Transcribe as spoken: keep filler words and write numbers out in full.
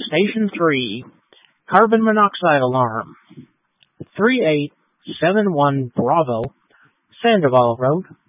Station three, carbon monoxide alarm, three eight seven one Bravo, Sandoval Road.